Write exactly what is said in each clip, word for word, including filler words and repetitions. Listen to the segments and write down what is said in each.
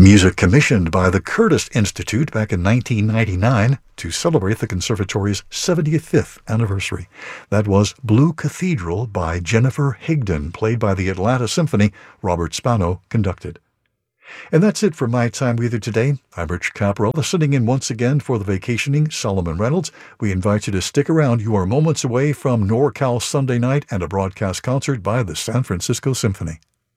Music commissioned by the Curtis Institute back in nineteen ninety-nine to celebrate the conservatory's seventy-fifth anniversary. That was Blue Cathedral by Jennifer Higdon, played by the Atlanta Symphony. Robert Spano conducted. And that's it for My Time With You today. I'm Rich Caparella, sitting in once again for the vacationing Solomon Reynolds. We invite you to stick around. You are moments away from NorCal Sunday night and a broadcast concert by the San Francisco Symphony.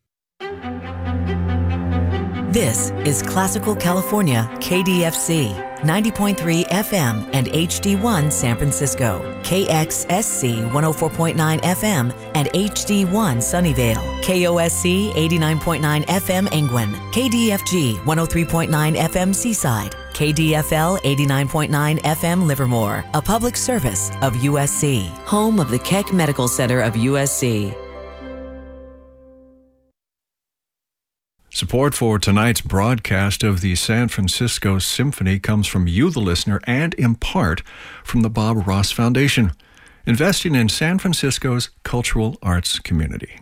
This is Classical California, K D F C, ninety point three F M and H D one San Francisco, K X S C one oh four point nine F M and H D one Sunnyvale, K O S C eighty-nine point nine F M Engwin, K D F G one oh three point nine F M Seaside, K D F L eighty-nine point nine F M Livermore, a public service of U S C, home of the Keck Medical Center of U S C. Support for tonight's broadcast of the San Francisco Symphony comes from you, the listener, and in part from the Bob Ross Foundation, investing in San Francisco's cultural arts community.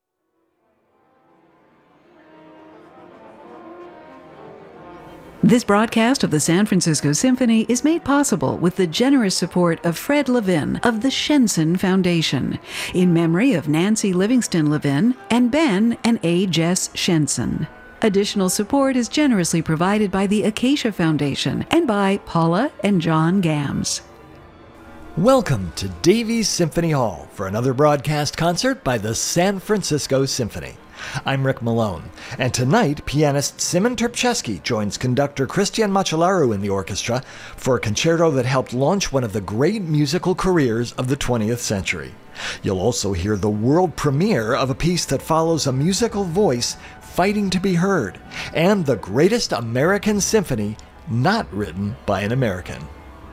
This broadcast of the San Francisco Symphony is made possible with the generous support of Fred Levin of the Shenson Foundation, in memory of Nancy Livingston Levin and Ben and A. Jess Shenson. Additional support is generously provided by the Acacia Foundation and by Paula and John Gams. Welcome to Davies Symphony Hall for another broadcast concert by the San Francisco Symphony. I'm Rick Malone, and tonight pianist Simon Terpchesky joins conductor Christian Macellaro in the orchestra for a concerto that helped launch one of the great musical careers of the twentieth century. You'll also hear the world premiere of a piece that follows a musical voice fighting to be heard, and the greatest American symphony not written by an American.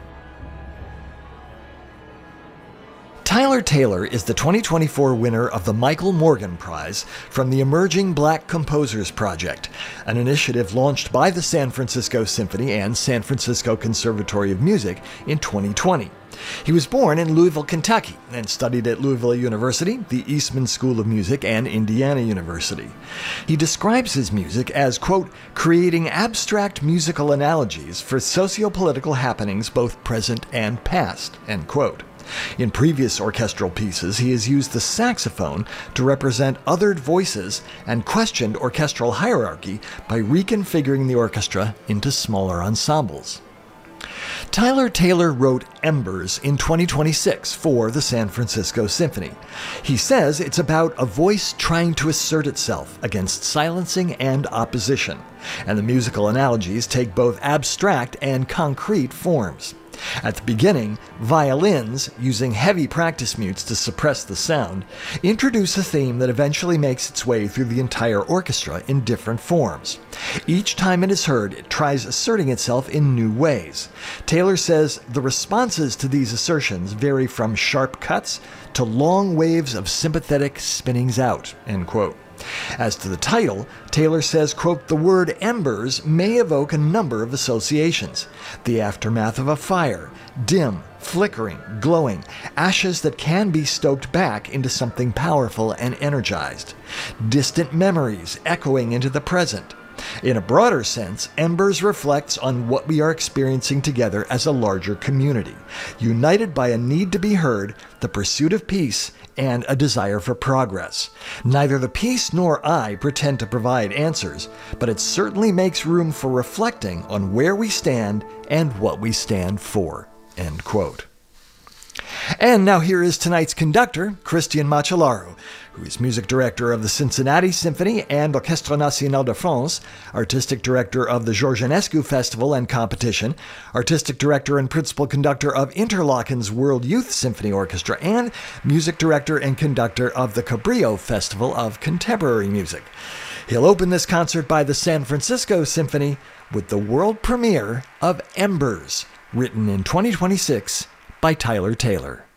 Tyler Taylor is the twenty twenty-four winner of the Michael Morgan Prize from the Emerging Black Composers Project, an initiative launched by the San Francisco Symphony and San Francisco Conservatory of Music in twenty twenty. He was born in Louisville, Kentucky, and studied at Louisville University, the Eastman School of Music, and Indiana University. He describes his music as, quote, creating abstract musical analogies for sociopolitical happenings both present and past, end quote. In previous orchestral pieces, he has used the saxophone to represent othered voices and questioned orchestral hierarchy by reconfiguring the orchestra into smaller ensembles. Tyler Taylor wrote Embers in twenty twenty-six for the San Francisco Symphony. He says it's about a voice trying to assert itself against silencing and opposition, and the musical analogies take both abstract and concrete forms. At the beginning, violins, using heavy practice mutes to suppress the sound, introduce a theme that eventually makes its way through the entire orchestra in different forms. Each time it is heard, it tries asserting itself in new ways. Taylor says the responses to these assertions vary from sharp cuts to long waves of sympathetic spinnings out, end quote. As to the title, Taylor says, quote, the word embers may evoke a number of associations. The aftermath of a fire, dim, flickering, glowing, ashes that can be stoked back into something powerful and energized. Distant memories echoing into the present. In a broader sense, Embers reflects on what we are experiencing together as a larger community, united by a need to be heard, the pursuit of peace, and a desire for progress. Neither the piece nor I pretend to provide answers, but it certainly makes room for reflecting on where we stand and what we stand for, end quote. And now here is tonight's conductor, Christian Macellaro, who is music director of the Cincinnati Symphony and Orchestre National de France, artistic director of the Georgianescu Festival and Competition, artistic director and principal conductor of Interlochen's World Youth Symphony Orchestra, and music director and conductor of the Cabrillo Festival of Contemporary Music. He'll open this concert by the San Francisco Symphony with the world premiere of Embers, written in twenty twenty-six by Tyler Taylor.